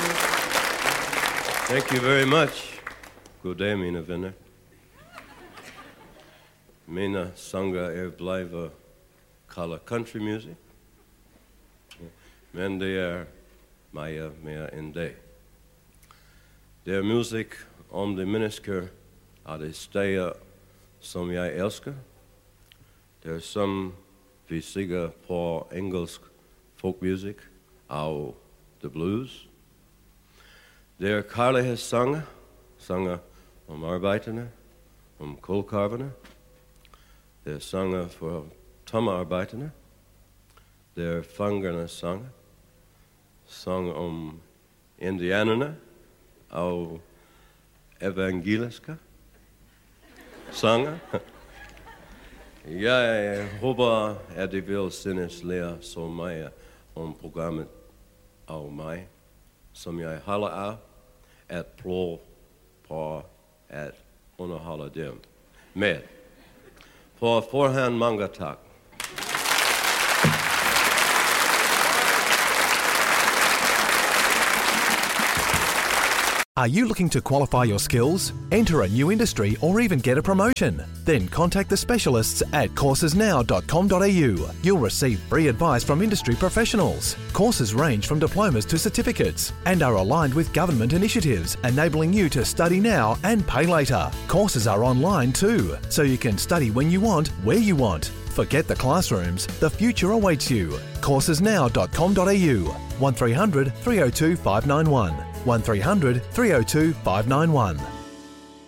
Thank you very much. God dag, mina vänner. Mina sånger blijven kalla country music. Men det mer än det. Det är musik om de människor av de städer som jag älskar. Det är som vi säger på engelsk folkmusik och the blues. Det är kärlekssånger, sånger om arbetarna, om kolkarvarna. Det är sånger för tommarbetarna. Det är fångarnas sånger, sång om indianerna och evangeliska sånger. Jag hoppas att de vill synas lära så mycket om programmet av mig som jag håller av att prova på att underhålla dem med. På förhand många tack. Are you looking to qualify your skills, enter a new industry or even get a promotion? Then contact the specialists at coursesnow.com.au. You'll receive free advice from industry professionals. Courses range from diplomas to certificates and are aligned with government initiatives, enabling you to study now and pay later. Courses are online too, so you can study when you want, where you want. Forget the classrooms, the future awaits you. coursesnow.com.au 1300 302 591 1300 302 591.